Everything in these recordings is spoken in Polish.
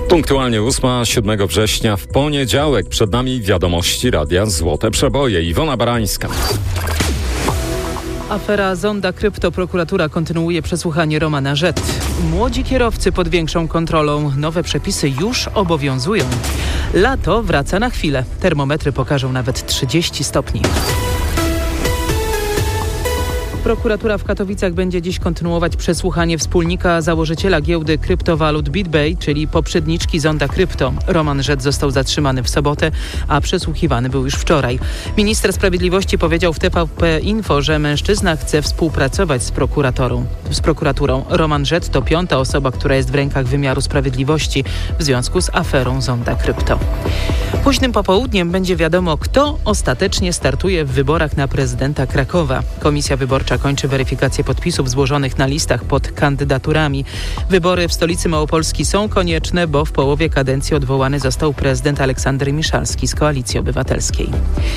Punktualnie 8, 7 września w poniedziałek. Przed nami wiadomości Radia Złote Przeboje. Iwona Barańska. Afera Zonda Krypto. Prokuratura kontynuuje przesłuchanie Romana Rzet. Młodzi kierowcy pod większą kontrolą. Nowe przepisy już obowiązują. Lato wraca na chwilę. Termometry pokażą nawet 30 stopni. Prokuratura w Katowicach będzie dziś kontynuować przesłuchanie wspólnika założyciela giełdy kryptowalut BitBay, czyli poprzedniczki Zonda Krypto. Roman Rzet został zatrzymany w sobotę, a przesłuchiwany był już wczoraj. Minister Sprawiedliwości powiedział w TVP Info, że mężczyzna chce współpracować z prokuraturą. Roman Rzet to 5. osoba, która jest w rękach wymiaru sprawiedliwości w związku z aferą Zonda Krypto. Późnym popołudniem będzie wiadomo, kto ostatecznie startuje w wyborach na prezydenta Krakowa. Komisja Wyborcza kończy weryfikację podpisów złożonych na listach pod kandydaturami. Wybory w stolicy Małopolski są konieczne, bo w połowie kadencji odwołany został prezydent Aleksander Miszalski z Koalicji Obywatelskiej.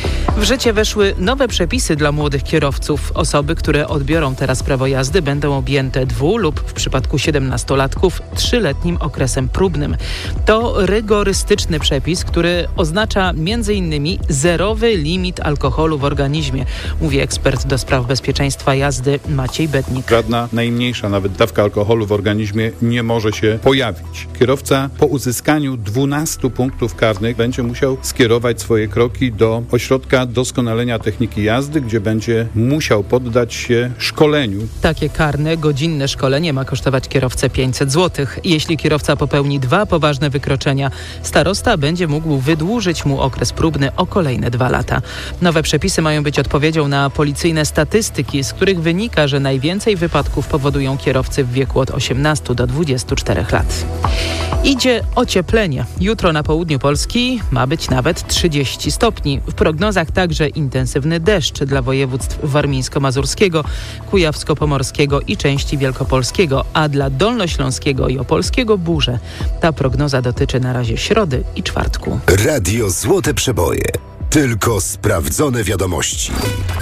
W życie weszły nowe przepisy dla młodych kierowców. Osoby, które odbiorą teraz prawo jazdy, będą objęte 2 lub w przypadku 17-latków 3-letnim okresem próbnym. To rygorystyczny przepis, który oznacza m.in. zerowy limit alkoholu w organizmie, mówi ekspert do spraw bezpieczeństwa jazdy Maciej Bednik. Żadna najmniejsza nawet dawka alkoholu w organizmie nie może się pojawić. Kierowca po uzyskaniu 12 punktów karnych będzie musiał skierować swoje kroki do ośrodka doskonalenia techniki jazdy, gdzie będzie musiał poddać się szkoleniu. Takie karne, godzinne szkolenie ma kosztować kierowcę 500 zł. Jeśli kierowca popełni 2 poważne wykroczenia, starosta będzie mógł wydłużyć mu okres próbny o kolejne 2 lata. Nowe przepisy mają być odpowiedzią na policyjne statystyki, z których wynika, że najwięcej wypadków powodują kierowcy w wieku od 18 do 24 lat. Idzie ocieplenie. Jutro na południu Polski ma być nawet 30 stopni. W prognozach także intensywny deszcz dla województw warmińsko-mazurskiego, kujawsko-pomorskiego i części wielkopolskiego, a dla dolnośląskiego i opolskiego burze. Ta prognoza dotyczy na razie środy i czwartku. Radio Złote Przeboje. Tylko sprawdzone wiadomości.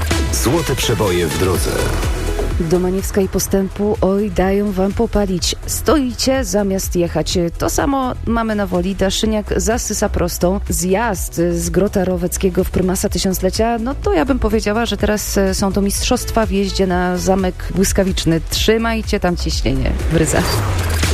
Złote Przeboje w drodze. Domaniewska i Postępu, oj, dają wam popalić. Stoicie zamiast jechać. To samo mamy na Woli. Daszyniak zasysa prostą. Zjazd z Grota Roweckiego w Prymasa Tysiąclecia, no to ja bym powiedziała, że teraz są to mistrzostwa w jeździe na Zamek Błyskawiczny. Trzymajcie tam ciśnienie w ryzach.